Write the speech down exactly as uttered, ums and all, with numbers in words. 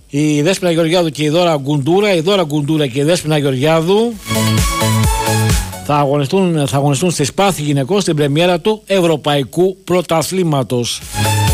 η Δέσποινα Γεωργιάδου και η Δώρα Γκουντούρα. Η Δώρα Γκουντούρα και η Δέσποινα Γεωργιάδου θα αγωνιστούν, θα αγωνιστούν στη Σπάθη γυναικών στην πρεμιέρα του Ευρωπαϊκού Πρωταθλήματος.